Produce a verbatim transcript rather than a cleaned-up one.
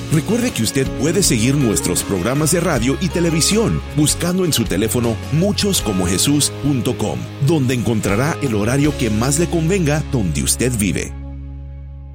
Recuerde que usted puede seguir nuestros programas de radio y televisión buscando en su teléfono muchos como jesús punto com, donde encontrará el horario que más le convenga donde usted vive.